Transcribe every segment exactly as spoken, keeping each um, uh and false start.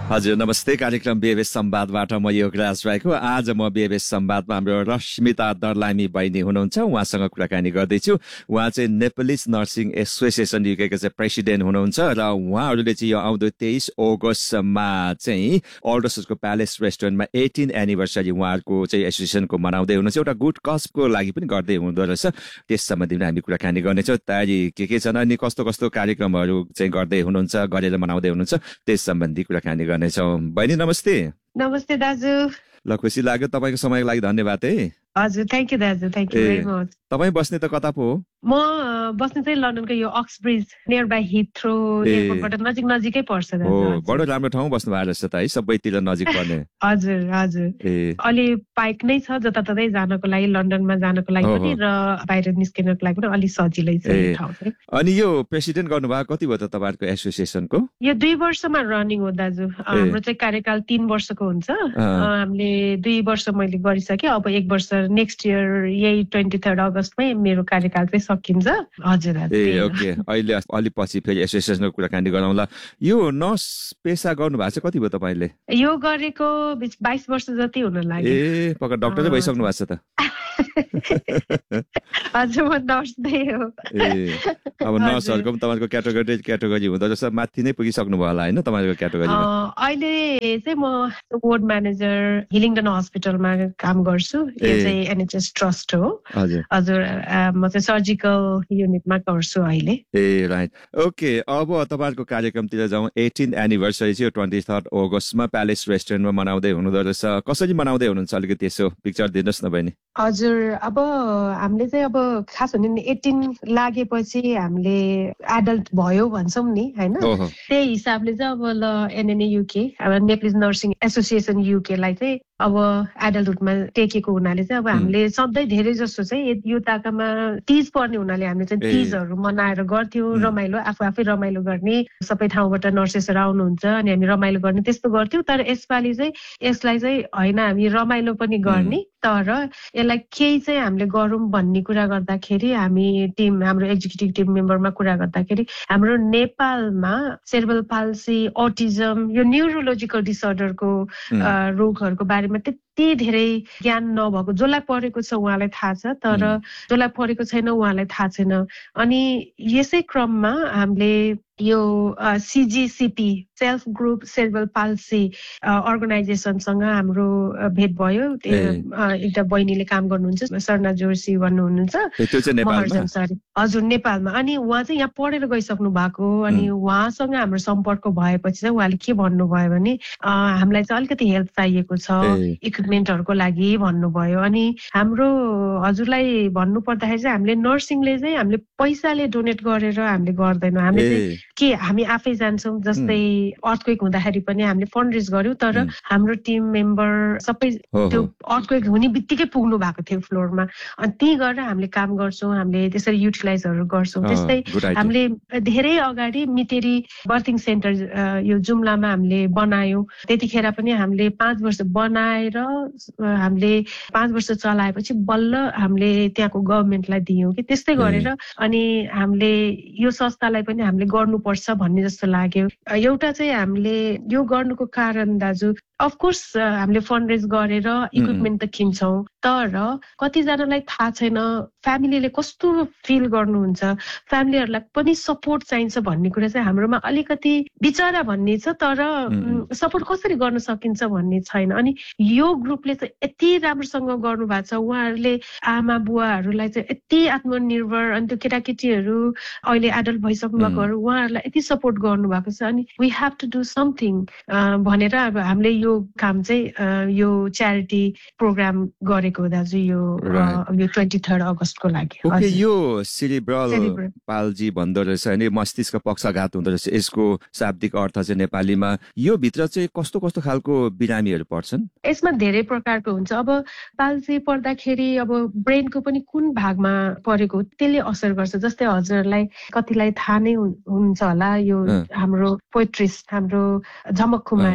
हजुर नमस्ते कार्यक्रम बेबेस संवादबाट म योगराज राईको आज म बेबेस संवादमा हाम्रो रश्मिता दर्लामी बहिनी हुनुहुन्छ उहाँसँग कुराकानी गर्दैछु उहाँ चाहिँ नेपालिज नर्सिङ एसोसिएसन युकेको चाहिँ प्रेसिडेन्ट हुनुहुन्छ र उहाँहरूले चाहिँ यो आउँदो तेइस अगस्तमा चाहिँ अल्डर्सको प्यालेस रेस्टुरेन्टमा एटिन एनिभर्सरी उहाँहरूको चाहिँ एसोसिएसनको मनाउँदै हुनुहुन्छ एउटा गुड कजको लागि पनि गर्दै हुँदो रहेछ त्यस सम्बन्धी पनि हामी कुराकानी गर्नेछौँ तयारी के के छन् अनि कस्तो कस्तो कार्यक्रमहरू चाहिँ गर्दै हुनुहुन्छ गरेर मनाउँदै हुनुहुन्छ त्यस सम्बन्धी कुराकानी गर्नेछौँ बहिनी नमस्ते नमस्ते दाजु ल खुसी लाग्यो तपाईँको समयको लागि धन्यवाद है हजुर थ्याङ्क यू दाजु थ्याङ्क यू भेरी मच तपाईँ बस्ने त कता पो हो म बस्ने चाहिँ लन्डनको यो अक्सब्रिज नियर बाई हिथ्रो एयरपोर्टबाट नजिक नजिकै पर्छ दाजु हो बडो राम्रो ठाउँ बस्नु भएको रहेछ त है सबैतिर नजिक पर्ने हजुर हजुर अलि पाइक नै छ जताततै जानको लागि लन्डनमा जानको लागि पनि र बाहिर निस्किनको लागि पनि अलि सजिलै छ यो ठाउँ चाहिँ अनि यो प्रेसिडेन्ट गर्नुभएको कति भयो त तपाईँहरूको एसोसिएसनको यो दुई वर्षमा रनिङ हो दाजु हाम्रो चाहिँ कार्यकाल तीन वर्षको हुन्छ हामीले दुई वर्ष मैले गरिसकेँ अब एक वर्ष नेक्स्ट इयर यही ट्वेन्टी थर्ड अगस्तमै मेरो कार्यकाल चाहिँ सकिन्छ हजुर ए ओके अहिले अलि पछि फेरि एसोसिएसनको कुराकानी गरौँला यो नर्स पेसा गर्नु भएको छ कति भयो तपाईँले यो गरेको बाइस वर्ष जति हुन लाग्यो ए पक्का डक्टरै भइसक्नु भएको छ त हजुर म नर्स नै हो ए अब नर्सहरूको पनि तपाईँको क्याटेगोरी क्याटेगोरी हुँदो रहेछ माथि नै पुगिसक्नु भयो होला होइन तपाईँको क्याटेगोरीमा अहिले चाहिँ म वार्ड म्यानेजर हिलिङडन हस्पिटलमा काम गर्छु यो चाहिँ एनएचएस ट्रस्ट हो हजुर हजुर म चाहिँ सर्जिकल युनिटमा गर्छु अहिले ए राइट ओके अब तपाईँहरूको कार्यक्रमतिर जाउँ एटिन एनिभर्सरी चाहिँ ट्वेन्टी थर्ड अगस्तमा प्यालेस रेस्टुरेन्टमा मनाउँदै हुनुहुँदो रहेछ कसरी मनाउँदै हुनुहुन्छ अलिकति यसो पिक्चर दिनुहोस् न बहिनी हजुर अब हामीले चाहिँ अब खास हुने नि एटिन लागेपछि हामीले एडल्ट भयो भन्छौँ नि होइन त्यही हिसाबले चाहिँ अब ल एनएनए युके अब नेपालिज नर्सिङ एसोसिएसन युकेलाई चाहिँ अब एडल्टहुडमा टेकेको हुनाले चाहिँ अब हामीले सधैँ धेरै जस्तो चाहिँ यो ताकामा तीज पर्ने हुनाले हामीले चाहिँ तीजहरू मनाएर गर्थ्यौँ रमाइलो आफू आफै रमाइलो गर्ने सबै ठाउँबाट नर्सेसहरू आउनुहुन्छ अनि हामी रमाइलो गर्ने त्यस्तो गर्थ्यौँ तर यसपालि चाहिँ यसलाई चाहिँ होइन हामी रमाइलो पनि गर्ने तर यसलाई केही चाहिँ हामीले गरौँ भन्ने कुरा गर्दाखेरि हामी टिम हाम्रो एक्जिक्युटिभ टिम मेम्बरमा कुरा गर्दाखेरि हाम्रो नेपालमा सेरेब्रल पाल्सी अटिजम यो न्युरोलोजिकल डिसअर्डरको रोगहरूको बारेमा त्यति धेरै ज्ञान नभएको जसलाई परेको छ उहाँलाई थाहा छ तर जसलाई परेको छैन उहाँलाई थाहा छैन अनि यसै क्रममा हामीले यो सिजिसिपी सेल्फ ग्रुप सेरेब्रल पाल्सी अर्गनाइजेसनसँग हाम्रो भेट भयो एउटा बहिनीले काम गर्नुहुन्छ सर्ना जोशी भन्नुहुन्छ हजुर नेपालमा अनि उहाँ चाहिँ यहाँ पढेर गइसक्नु भएको अनि उहाँसँग हाम्रो सम्पर्क भएपछि चाहिँ उहाँले के भन्नुभयो भने हामीलाई चाहिँ अलिकति हेल्प चाहिएको छ इक्विपमेन्टहरूको लागि भन्नुभयो अनि हाम्रो हजुरलाई भन्नु पर्दाखेरि चाहिँ हामीले नर्सिङले चाहिँ हामीले पैसाले डोनेट गरेर हामीले गर्दैनौँ हामीले चाहिँ के हामी आफै जान्छौँ जस्तै अर्थक्वेक हुँदाखेरि पनि हामीले फन्ड रेज गर्यौँ तर हाम्रो टिम मेम्बर सबै त्यो अर्थक्वेक हुने बित्तिकै पुग्नु भएको थियो फ्लोरमा अनि त्यही गरेर हामीले काम गर्छौँ हामीले त्यसरी युटिलाइजहरू गर्छौँ त्यस्तै हामीले धेरै अगाडि मितेरी बर्थिङ सेन्टर यो जुम्लामा हामीले बनायौँ त्यतिखेर पनि हामीले पाँच वर्ष बनाएर हामीले पाँच वर्ष चलाएपछि बल्ल हामीले त्यहाँको गभर्मेन्टलाई दियौँ कि त्यस्तै गरेर अनि हामीले यो संस्थालाई पनि हामीले गर्नुपर्छ भन्ने जस्तो लाग्यो एउटा चाहिँ हामीले यो गर्नुको कारण दाजु अफकोर्स हामीले फन्ड रेज गरेर इक्विपमेन्ट त किन्छौँ तर कतिजनालाई थाहा छैन फ्यामिलीले कस्तो फिल गर्नुहुन्छ फ्यामिलीहरूलाई पनि सपोर्ट चाहिन्छ भन्ने कुरा चाहिँ हाम्रोमा अलिकति विचारा भन्ने छ तर सपोर्ट कसरी गर्न सकिन्छ भन्ने छैन अनि यो ग्रुपले चाहिँ यति राम्रोसँग गर्नुभएको छ उहाँहरूले आमा बुवाहरूलाई चाहिँ यति आत्मनिर्भर अनि त्यो केटाकेटीहरू अहिले एडल्ट भइसक्नु भएकोहरू उहाँहरूलाई यति सपोर्ट गर्नुभएको छ अनि we have to do something भनेर अब हामीले यो काम चाहिँ यो च्यारिटी प्रोग्राम गरेको दाजु यो यो ट्वेन्टी थर्ड अगस्तको लागि ओके यो सेरेब्रल पाल्जी भन्दो रहेछ अनि मस्तिष्क पक्षाघात हुँदो रहेछ यसको शाब्दिक अर्थ चाहिँ नेपालीमा यो भित्र चाहिँ कस्तो कस्तो खालको बिरामीहरू पर्छन् यसमा धेरै प्रकारको हुन्छ अब पाल्जी पर्दाखेरि अब ब्रेनको पनि कुन भागमा परेको त्यसले असर गर्छ जस्तै हजुरलाई कतिलाई थाहा नै हुन्छ होला यो हाम्रो पोइट्रिस्ट हाम्रो झमक कुमारी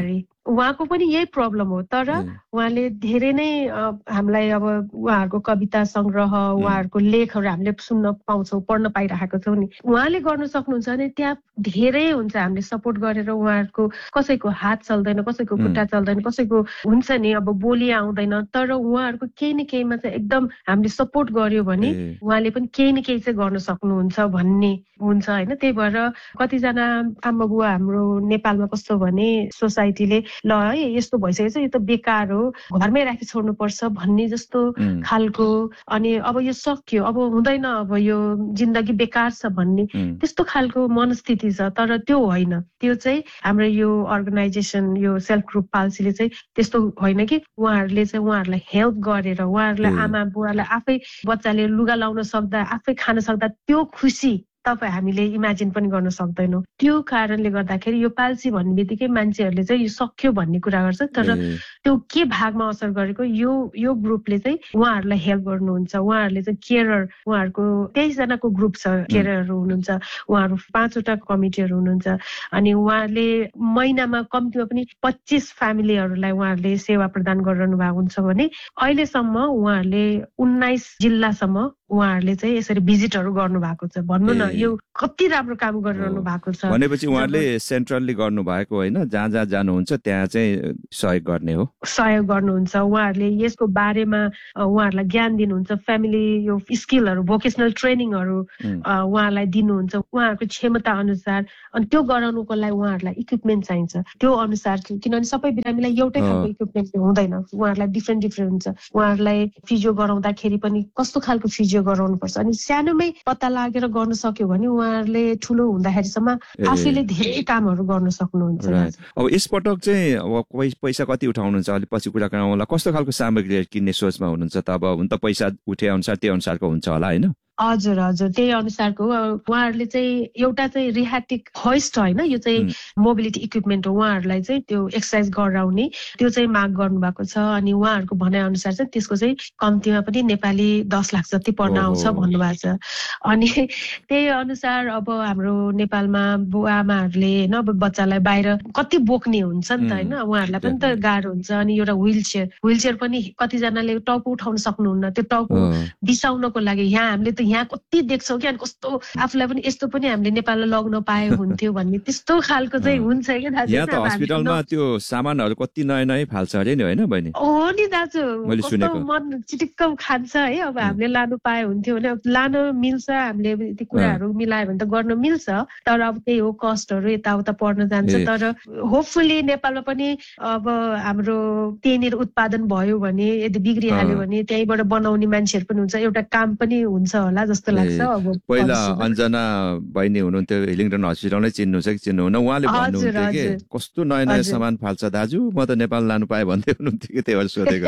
उहाँको पनि यही प्रब्लम हो। तर उहाँले धेरै नै हामीलाई अब उहाँहरूको कविता सङ्ग्रह उहाँहरूको लेखहरू हामीले सुन्न पाउँछौँ, पढ्न पाइरहेको छौँ नि। उहाँले गर्नु सक्नुहुन्छ भने त्यहाँ धेरै हुन्छ, हामीले सपोर्ट गरेर उहाँहरूको कसैको हात चल्दैन, कसैको खुट्टा चल्दैन, कसैको हुन्छ नि अब बोली आउँदैन, तर उहाँहरूको केही न केहीमा चाहिँ एकदम हामीले सपोर्ट गर्यो भने उहाँले पनि केही न केही चाहिँ गर्न सक्नुहुन्छ भन्ने हुन्छ होइन। त्यही भएर कतिजना आमा बुवा हाम्रो नेपालमा कस्तो भने सोसाइटीले ल है यस्तो भइसकेछ, यो त बेकार हो, घरमै राखी छोड्नुपर्छ भन्ने जस्तो खालको, अनि अब यो सक्यो, अब हुँदैन, अब यो जिन्दगी बेकार छ भन्ने त्यस्तो खालको मनस्थिति छ। तर त्यो होइन, त्यो चाहिँ हाम्रो यो अर्गनाइजेसन यो सेल्फ ग्रुप पाल्सीले चाहिँ त्यस्तो होइन कि उहाँहरूले चाहिँ उहाँहरूलाई हेल्प गरेर उहाँहरूलाई आमा बुवालाई आफै बच्चाले लुगा लाउन सक्दा आफै खान सक्दा त्यो खुसी तपाईँ हामीले इमेजिन पनि गर्न सक्दैनौँ। त्यो कारणले गर्दाखेरि यो पाल्सी भन्ने बित्तिकै मान्छेहरूले चाहिँ यो सक्यो भन्ने कुरा गर्छ, तर त्यो के भागमा असर गरेको यो यो ग्रुपले चाहिँ उहाँहरूलाई हेल्प गर्नुहुन्छ। उहाँहरूले चाहिँ केयरर, उहाँहरूको तेइसजनाको ग्रुप छ, केयररहरू हुनुहुन्छ, उहाँहरू पाँचवटा कमिटीहरू हुनुहुन्छ, अनि उहाँहरूले महिनामा कम्तीमा पनि पच्चिस फ्यामिलीहरूलाई उहाँहरूले सेवा प्रदान गरिरहनु भएको हुन्छ भने अहिलेसम्म उहाँहरूले उन्नाइस जिल्लासम्म उहाँहरूले चाहिँ यसरी भिजिटहरू गर्नु भएको छ। भन्नु न यो कति राम्रो काम गरिरहनु भएको छ भनेपछि उहाँहरूले सेन्ट्रली गर्नु भएको होइन, जहाँ जहाँ जानुहुन्छ त्यहाँ चाहिँ सहयोग गर्ने हो, सहयोग गर्नुहुन्छ। उहाँहरूले यसको बारेमा उहाँहरूलाई ज्ञान दिनुहुन्छ, फ्यामिली यो स्किलहरू भोकेसनल ट्रेनिङहरू उहाँलाई दिनुहुन्छ उहाँहरूको क्षमता अनुसार। अनि त्यो गराउनुको लागि उहाँहरूलाई इक्विपमेन्ट चाहिन्छ त्यो अनुसार, किनभने सबै बिरामीलाई एउटै खालको इक्विपमेन्ट हुँदैन, उहाँहरूलाई डिफ्रेन्ट डिफ्रेन्ट हुन्छ। उहाँहरूलाई फिजियो गराउँदाखेरि पनि कस्तो खालको फिजियो गराउनुपर्छ, अनि सानोमै पत्ता लागेर गर्न सक्यो भने उहाँहरूले ठुलो हुँदाखेरिसम्म आफैले धेरै कामहरू गर्न सक्नुहुन्छ। अब यसपटक चाहिँ अब पैसा कति उठाउनुहुन्छ अलिक पछि कुरा गरौँला, कस्तो खालको सामग्री किन्ने सोचमा हुनुहुन्छ त? अब हुन त पैसा उठे अनुसार त्यो अनुसारको हुन्छ होला होइन? हजुर हजुर त्यही अनुसारको उहाँहरूले चाहिँ एउटा चाहिँ रिह्याटिक होइस्ट होइन, यो चाहिँ मोबिलिटी इक्विपमेन्ट हो, उहाँहरूलाई चाहिँ त्यो एक्सर्साइज गराउने त्यो चाहिँ माग गर्नुभएको छ। अनि उहाँहरूको भनाइअनुसार चाहिँ त्यसको चाहिँ कम्तीमा पनि नेपाली दस लाख जति पर्न आउँछ भन्नुभएको छ। अनि त्यही अनुसार अब हाम्रो नेपालमा बुवा आमाहरूले होइन अब बच्चालाई बाहिर कति बोक्ने हुन्छ नि त होइन, उहाँहरूलाई पनि त गाह्रो हुन्छ। अनि एउटा व्हिल चेयर व्हिल चेयर पनि कतिजनाले टाउको उठाउन सक्नुहुन्न, त्यो टाउको बिसाउनको लागि यहाँ हामीले यहाँ कति देख्छौँ कि, अनि कस्तो आफूलाई पनि यस्तो पनि हामीले नेपाललाई लग्न पाए हुन्थ्यो भन्ने त्यस्तो खालको चाहिँ हुन्छ कि दाजु। यहाँ त हस्पिटलमा त्यो सामानहरू कति नयाँ नयाँ फाल्छ अरे नि होइन बहिनी? हो नि दाजु, कस्तो मन चिटिक्क खान्छ है। अब हामीले लानु पाए हुन्थ्यो भने लानु मिल्छ, हामीले त्यो कुराहरू मिलायो भने त गर्न मिल्छ, तर अब त्यही हो कस्टहरू यताउता पर्न जान्छ। तर होपफुली नेपालमा पनि अब हाम्रो त्यहीँनिर उत्पादन भयो भने, यदि बिग्रिहाल्यो भने त्यहीँबाट बनाउने मान्छेहरू पनि हुन्छ, एउटा काम पनि हुन्छ होला जस्तो लाग्छ। अब पहिला अञ्जना बहिनी हुनुहुन्थ्यो हिलिङटन हस्पिटलमै चिन्नु छ कि चिन्नुहुन्न, उहाँले भन्नुहुन्थ्यो कि कस्तो नयाँ नयाँ सामान फाल्छ दाजु, म त नेपाल लानु पाएँ भन्दै हुनुहुन्थ्यो कि, त्यही भएर सोधेको।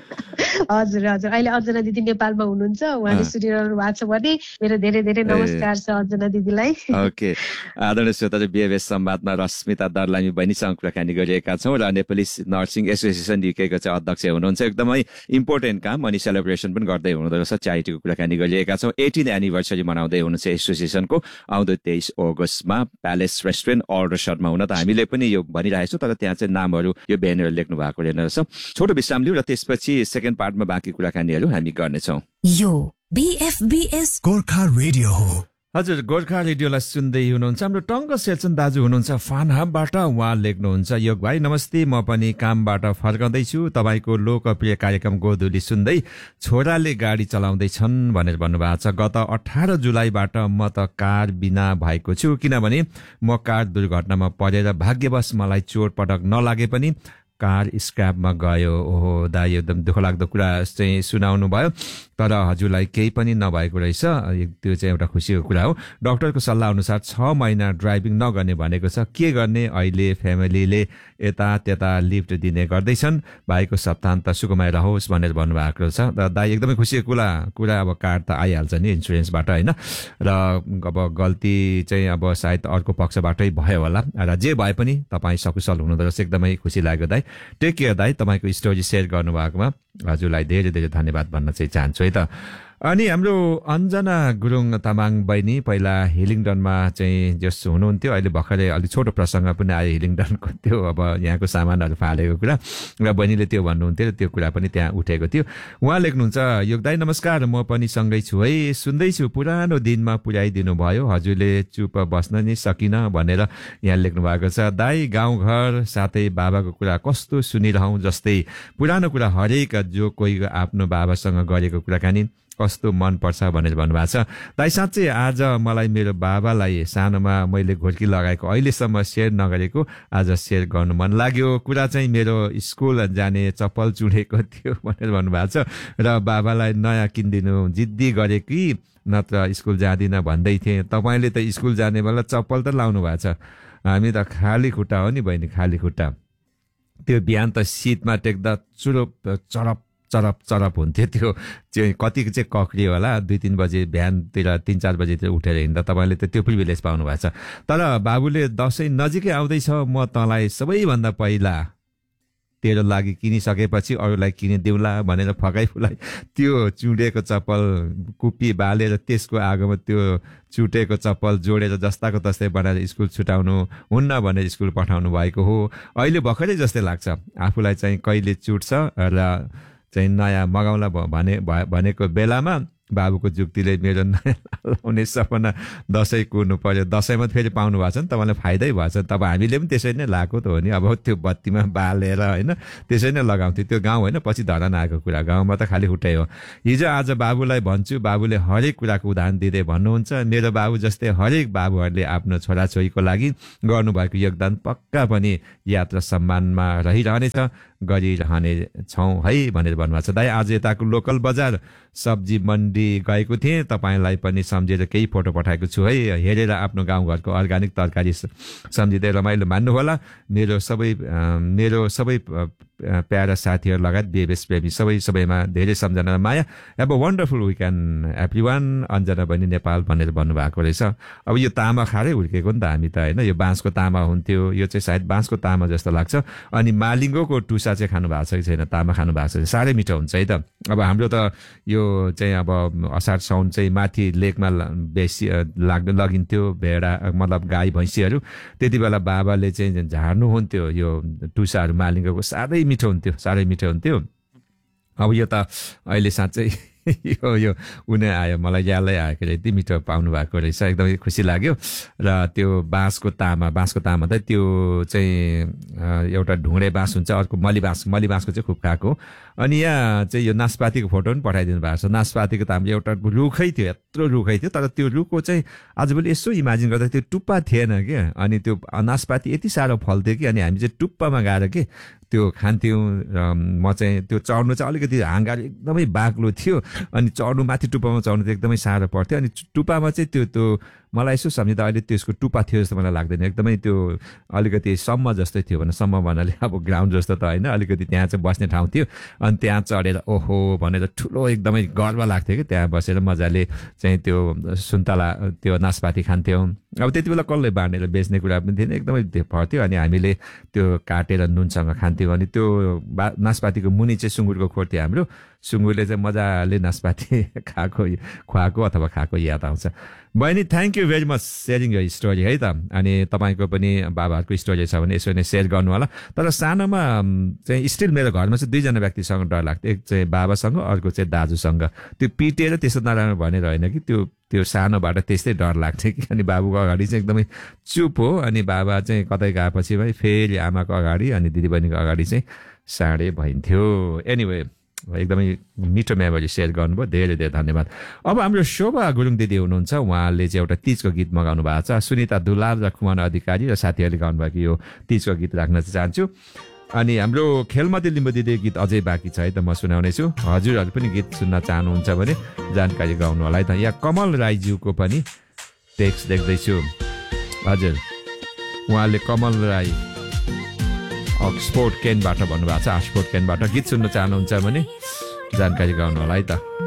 हजुर हजुर अहिले अञ्जना दिदी नेपालमा हुनुहुन्छ, उहाँले सुनिरहनु भएको छ भने मेरो धेरै धेरै नमस्कार छ अञ्जना दिदीलाई। ओके आदरणीय श्रोता, बिएबएस संवादमा रश्मिता दर्लामी बहिनीसँग कुराकानी गरिरहेका छौँ र नेपाली नर्सिङ एसोसिएसन युकेको चाहिँ अध्यक्ष हुनुहुन्छ। एकदमै इम्पोर्टेन्ट काम अनि सेलिब्रेसन पनि गर्दै हुनुहुँदो रहेछ, च्यारिटीको कुराकानी गरिरहेका छौँ। एटिन एनिभर्सरी मनाउँदै हुनुहुन्छ एसोसिएसनको, आउँदो तेइस अगस्तमा प्यालेस रेस्टुरेन्ट अल्डरसरमा हुन त हामीले पनि यो भनिरहेको छौँ, तर त्यहाँ चाहिँ नामहरू यो ब्यानर लेख्नु भएको रहेछ। छोटो विश्राम लिउँ र त्यसपछि सेकेन्ड पार्टमा बाँकी कुराकानीहरू हामी गर्नेछौँ। यो बीएफबीएस गोर्खा रेडियो हो। हजुर गोर्खा रेडियोलाई सुन्दै हुनुहुन्छ। हाम्रो टङ्क सेल्सन दाजु हुनुहुन्छ फानहाबबाट, उहाँ लेख्नुहुन्छ, योग भाइ नमस्ते, म पनि कामबाट फर्काउँदैछु, तपाईँको लोकप्रिय कार्यक्रम गोधुली सुन्दै छोराले गाडी चलाउँदैछन् भनेर भन्नुभएको छ। गत अठार जुलाईबाट म त कार बिना भएको छु, किनभने म कार दुर्घटनामा परेर भाग्यवश मलाई चोटपटक नलागे पनि कार स्क्रैपमा गयो। ओहो दाइ एकदम दुःख लाग्दो कुरा चाहिँ सुनाउनु भयो, तर हजुरलाई केही पनि नभएको रहेछ, त्यो चाहिँ एउटा खुसीको कुरा हो। डाक्टरको सल्लाह अनुसार छ महिना ड्राइभिङ नगर्ने भनेको छ, के गर्ने, अहिले फ्यामिलीले यता त्यता लिफ्ट दिने गर्दैछन्, भाइको सप्ताहन्त सुखमय रहोस् भनेर भन्नुभएको छ। र दाइ एकदमै खुसीको कुरा कुरा अब कार त आइहाल्छ नि इन्सुरेन्सबाट होइन, र अब गल्ती चाहिँ अब सायद अर्को पक्षबाटै भयो होला, र जे भए पनि तपाईँ सकुशल हुनुहुँदो रहेछ, एकदमै खुसी लाग्यो दाइ। टेक केयर दाइ, तपाईँको स्टोरी सेयर गर्नुभएकोमा हजुरलाई धेरै धेरै धन्यवाद भन्न चाहिँ चाहन्छु है त। अनि हाम्रो अञ्जना गुरुङ तामाङ बहिनी पहिला हिलिङडनमा चाहिँ जस हुनुहुन्थ्यो, अहिले भर्खरै अलिक छोटो प्रसङ्ग पनि आयो हिलिङडनको त्यो अब यहाँको सामानहरू फालेको कुरा र बहिनीले त्यो भन्नुहुन्थ्यो, त्यो कुरा पनि त्यहाँ उठेको थियो। उहाँ लेख्नुहुन्छ, योगदाई नमस्कार, म पनि सँगै छु है, सुन्दैछु, पुरानो दिनमा पुर्याइदिनु भयो, हजुरले चुप बस्न नै सकिन भनेर यहाँ लेख्नु भएको छ। दाई गाउँघर साथै बाबाको कुरा कस्तो सुनिरहँ जस्तै पुरानो कुरा हरेक जो कोही आफ्नो बाबासँग गरेको कुराकानी कस्तो मनपर्छ भनेर भन्नुभएको छ। दाइ साँच्चै आज मलाई मेरो बाबालाई सानोमा मैले घोर्की लगाएको अहिलेसम्म सेयर नगरेको आज सेयर गर्नु मन लाग्यो। कुरा चाहिँ मेरो स्कुल जाने चप्पल चुडेको थियो भनेर भन्नुभएको छ र बाबालाई नयाँ किनिदिनु जिद्दी गरे कि नत्र स्कुल जाँदिन भन्दै थिएँ। तपाईँले त स्कुल जाने बेला चप्पल त लाउनु भएको छ, हामी त खाली खुट्टा हो नि बहिनी, खाली खुट्टा। त्यो बिहान त सिटमा टेक्दा चुरोप चरप चरप चरप हुन्थ्यो, त्यो चाहिँ कतिको चाहिँ कक्रियो होला, दुई तिन बजे बिहानतिर तिन चार बजीतिर उठेर हिँड्दा। तपाईँले त त्यो प्रिभिलेज पाउनु भएको छ। तर बाबुले दसैँ नजिकै आउँदैछ, म तँलाई सबैभन्दा पहिला तेरो लागि किनिसकेपछि अरूलाई किनिदेऊला भनेर फकाइ फुलाइ त्यो चुडेको चप्पल कुप्पी बालेर त्यसको आगोमा त्यो चुटेको चप्पल जोडेर जस्ताको तस्तै बनाएर स्कुल छुटाउनु हुन्न भनेर स्कुल पठाउनु भएको हो। अहिले भर्खरै जस्तै लाग्छ आफूलाई चाहिँ कहिले चुट्छ र चाहिँ नयाँ मगाउला भने भनेको बेलामा बाबुको जुक्तिले मेरो नयाँ लाउने सपना दसैँ कुर्नु पर्यो। दसैँमा फेरि पाउनु भएको छ नि, तपाईँलाई फाइदै भएछ। तब हामीले पनि त्यसरी नै लगाएको त हो नि, अब त्यो बत्तीमा बालेर होइन त्यसरी नै लगाउँथ्यो। त्यो गाउँ होइन, पछि धरान आएको कुरा, गाउँमा त खालि खुट्टै हो। हिजो आज बाबुलाई भन्छु, बाबुले हरेक कुराको उदाहरण दिँदै भन्नुहुन्छ, मेरो बाबु जस्तै हरेक बाबुहरूले आफ्नो छोराछोरीको लागि गर्नुभएको योगदान पक्का पनि यात्रा सम्मानमा रहिरहनेछ, गरिरहने छौँ है भनेर भन्नुभएको छ। दाइ आज यताको लोकल बजार सब्जी मन्डी गएको थिएँ, तपाईँलाई पनि सम्झेर केही फोटो पठाएको छु है, हेरेर आफ्नो गाउँघरको अर्ग्यानिक तरकारी सम्झिँदै रमाइलो मान्नुहोला। मेरो सबै मेरो सबै प्यारा साथीहरू लगायत बेबेस प्रेमी सबै सबैमा धेरै सम्झना माया। अब wonderful weekend every one, Anjana बहिनी नेपाल भनेर भन्नुभएको रहेछ। अब यो तामा खाएरै हुर्केको नि त हामी त होइन, यो बाँसको तामा हुन्थ्यो, यो चाहिँ सायद बाँसको तामा जस्तो लाग्छ। अनि मालिङ्गोको टुसा चाहिँ खानु भएको छ कि छैन, तामा खानु भएको छ, साह्रै मिठो हुन्छ है त। अब हाम्रो त यो चाहिँ अब असार साउन चाहिँ माथि लेकमा बेसी लाग्नु लगिन्थ्यो भेडा मतलब गाई भैँसीहरू, त्यति बेला बाबाले चाहिँ झार्नुहुन्थ्यो यो टुसाहरू मालिङ्गोको, साह्रै मिठो हुन्थ्यो, साह्रै मिठो हुन्थ्यो। अब यो त अहिले साँच्चै यो यो उनी आयो, मलाई यादै आएको रहेछ, यति मिठो पाउनु भएको रहेछ, एकदमै खुसी लाग्यो। र त्यो बाँसको तामा, बाँसको तामा त त्यो चाहिँ एउटा ढुँडे बाँस हुन्छ, अर्को मली बाँस, मली बाँसको चाहिँ खुब खाएको। अनि यहाँ चाहिँ यो नास्पातीको फोटो पनि पठाइदिनु भएको छ। नास्पातीको तामा एउटा रुखै थियो, यत्रो रुखै थियो, तर त्यो रुखको चाहिँ आजभोलि यसो इमेजिन गर्दा त्यो टुप्पा थिएन क्या। अनि त्यो नास्पाती यति साह्रो फल्थ्यो कि, अनि हामी चाहिँ टुप्पामा गएर के त्यो खान्थ्यौँ। र म चाहिँ त्यो चढ्नु चाहिँ अलिकति हाँगाहरू एकदमै बाक्लो थियो, अनि चढ्नु माथि टुप्पामा चढ्नु चाहिँ एकदमै साह्रो पर्थ्यो। अनि टुप्पामा चाहिँ त्यो त्यो मलाई यसो सम्झिँदा अहिले त्यसको टुप्पा थियो जस्तो मलाई लाग्दैन, एकदमै त्यो अलिकति सम्म जस्तै थियो भने, सम्म भन्नाले अब ग्राउन्ड जस्तो त होइन, अलिकति त्यहाँ चाहिँ बस्ने ठाउँ थियो। अनि त्यहाँ चढेर ओहो भनेर ठुलो एकदमै गर्व लाग्थ्यो कि त्यहाँ बसेर मजाले चाहिँ त्यो सुन्तला त्यो नास्पाती खान्थ्यौँ। अब त्यति बेला कसले बाँडेर बेच्ने कुरा पनि थिएन, एकदमै पर्थ्यो। अनि हामीले त्यो काटेर नुनसँग खान्थ्यौँ। अनि त्यो बा नास्पातीको मुनि चाहिँ सुँगुरको खोर थियो हाम्रो, सुँगुरले चाहिँ मजाले नास्पाती खाएको खुवाएको अथवा खाएको याद आउँछ। बहिनी thank you very much sharing यो स्टोरी है त। अनि तपाईँको पनि बाबाहरूको स्टोरी छ भने यसो नै सेयर गर्नु होला। तर सानोमा चाहिँ स्टिल मेरो घरमा चाहिँ दुईजना व्यक्तिसँग डर लाग्थ्यो, एक चाहिँ बाबासँग, अर्को चाहिँ दाजुसँग। त्यो पिटेर त्यस्तो नराम्रो भनेर होइन कि, त्यो त्यो सानोबाट त्यस्तै डर लाग्थ्यो कि। अनि बाबुको अगाडि चाहिँ एकदमै चुप हो, अनि बाबा चाहिँ कतै गएपछि भाइ फेरि आमाको अगाडि अनि दिदीबहिनीको अगाडि चाहिँ साँडे भइन्थ्यो। एनिवे एकदमै मिठो मेमोरी सेयर गर्नुभयो, धेरै धेरै धन्यवाद। अब हाम्रो शोभा गुरुङ दिदी हुनुहुन्छ, उहाँले चाहिँ एउटा तीजको गीत मगाउनु भएको छ। सुनिता दुलाल र कुमार अधिकारी र साथीहरूले गाउनुभएको यो तीजको गीत राख्न चाहन्छु। अनि हाम्रो खेलमती लिम्बू दिदी गीत अझै बाँकी छ है त, म सुनाउने छु। हजुरहरू पनि गीत सुन्न चाहनुहुन्छ भने जानकारी गाउनु होला है त। यहाँ कमल राईज्यूको पनि टेक्स्ट देख्दैछु। हजुर, उहाँले कमल राई अक्सफोर्ड केनबाट भन्नुभएको छ, अक्सफोर्ड केनबाट गीत सुन्न चाहनुहुन्छ भने जानकारी गाउनु होला है त।